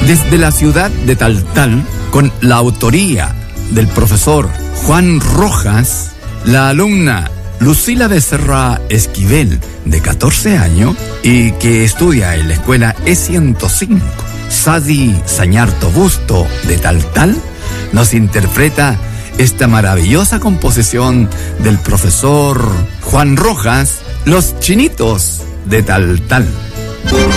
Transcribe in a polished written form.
Desde la ciudad de Taltal, con la autoría del profesor Juan Rojas, la alumna Lucila Becerra Esquivel, de 14 años, y que estudia en la escuela E105, Sadi Sañarto Busto, de Taltal, nos interpreta esta maravillosa composición del profesor Juan Rojas, Los Chinitos de Taltal.